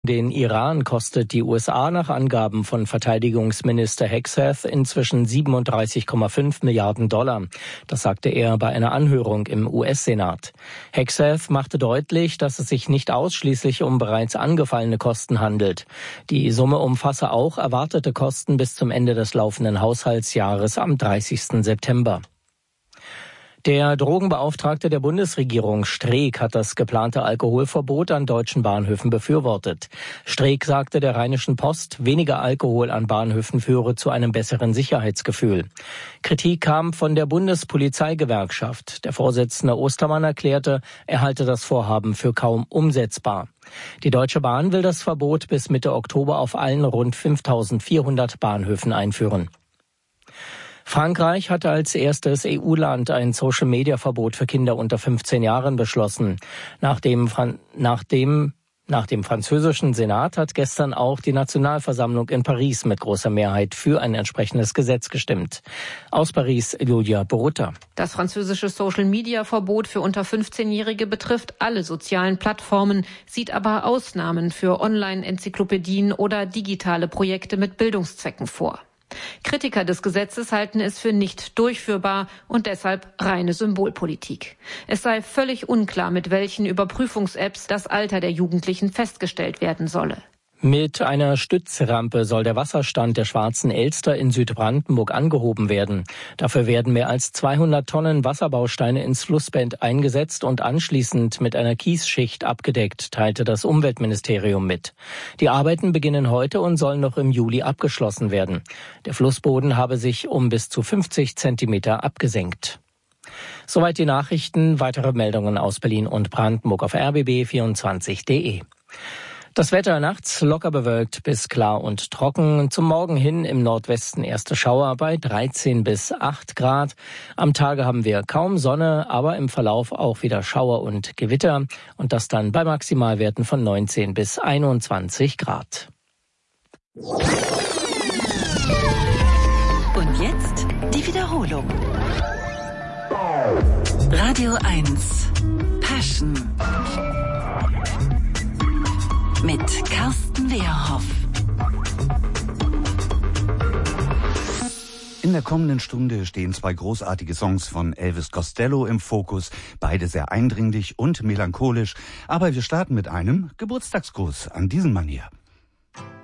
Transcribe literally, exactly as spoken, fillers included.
Den Iran kostet die U S A nach Angaben von Verteidigungsminister Hegseth inzwischen siebenunddreißig Komma fünf Milliarden Dollar. Das sagte er bei einer Anhörung im U S-Senat. Hegseth machte deutlich, dass es sich nicht ausschließlich um bereits angefallene Kosten handelt. Die Summe umfasse auch erwartete Kosten bis zum Ende des laufenden Haushaltsjahres am dreißigsten September. Der Drogenbeauftragte der Bundesregierung, Streeck, hat das geplante Alkoholverbot an deutschen Bahnhöfen befürwortet. Streeck sagte der Rheinischen Post, weniger Alkohol an Bahnhöfen führe zu einem besseren Sicherheitsgefühl. Kritik kam von der Bundespolizeigewerkschaft. Der Vorsitzende Ostermann erklärte, er halte das Vorhaben für kaum umsetzbar. Die Deutsche Bahn will das Verbot bis Mitte Oktober auf allen rund fünftausendvierhundert Bahnhöfen einführen. Frankreich hatte als erstes E U-Land ein Social-Media-Verbot für Kinder unter fünfzehn Jahren beschlossen. Nach dem, Fran- nach dem, nach dem französischen Senat hat gestern auch die Nationalversammlung in Paris mit großer Mehrheit für ein entsprechendes Gesetz gestimmt. Aus Paris, Julia Borutta. Das französische Social-Media-Verbot für unter fünfzehnjährige betrifft alle sozialen Plattformen, sieht aber Ausnahmen für Online-Enzyklopädien oder digitale Projekte mit Bildungszwecken vor. Kritiker des Gesetzes halten es für nicht durchführbar und deshalb reine Symbolpolitik. Es sei völlig unklar, mit welchen Überprüfungs-Apps das Alter der Jugendlichen festgestellt werden solle. Mit einer Stützrampe soll der Wasserstand der Schwarzen Elster in Südbrandenburg angehoben werden. Dafür werden mehr als zweihundert Tonnen Wasserbausteine ins Flussbett eingesetzt und anschließend mit einer Kiesschicht abgedeckt, teilte das Umweltministerium mit. Die Arbeiten beginnen heute und sollen noch im Juli abgeschlossen werden. Der Flussboden habe sich um bis zu fünfzig Zentimeter abgesenkt. Soweit die Nachrichten. Weitere Meldungen aus Berlin und Brandenburg auf r b b vierundzwanzig punkt d e. Das Wetter nachts locker bewölkt bis klar und trocken. Zum Morgen hin im Nordwesten erste Schauer bei dreizehn bis acht Grad. Am Tage haben wir kaum Sonne, aber im Verlauf auch wieder Schauer und Gewitter. Und das dann bei Maximalwerten von neunzehn bis einundzwanzig Grad. Und jetzt die Wiederholung. Radio eins. Passion. Mit Carsten Wehrhoff. In der kommenden Stunde stehen zwei großartige Songs von Elvis Costello im Fokus, beide sehr eindringlich und melancholisch. Aber wir starten mit einem Geburtstagsgruß an diesen Mann hier.